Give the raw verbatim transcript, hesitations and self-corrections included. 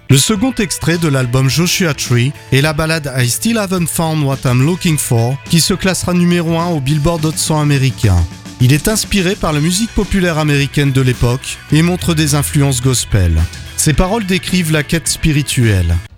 Le second extrait de l'album Joshua Tree est la ballade I Still Haven't Found What I'm Looking For, qui se classera numéro un au Billboard Hot cent américain. Il est inspiré par la musique populaire américaine de l'époque et montre des influences gospel. Ses paroles décrivent la quête spirituelle.